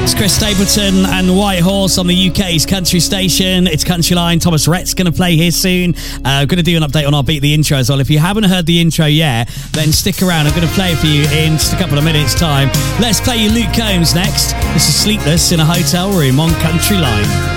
Chris Stapleton and White Horse on the UK's country station. It's Countryline. Thomas Rhett's going to play here soon. I'm going to do an update on our Beat the Intro as well. If you haven't heard the intro yet, then stick around. I'm going to play it for you in just a couple of minutes' time. Let's play you Luke Combs next. This is Sleepless in a Hotel Room on Countryline.